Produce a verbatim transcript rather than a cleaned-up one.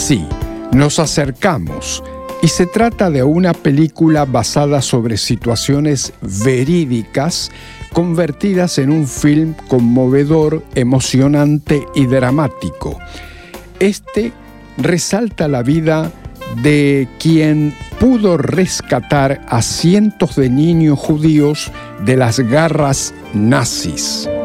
Sí, nos acercamos y se trata de una película basada sobre situaciones verídicas convertidas en un film conmovedor, emocionante y dramático. Este resalta la vida de quien pudo rescatar a cientos de niños judíos de las garras nazis.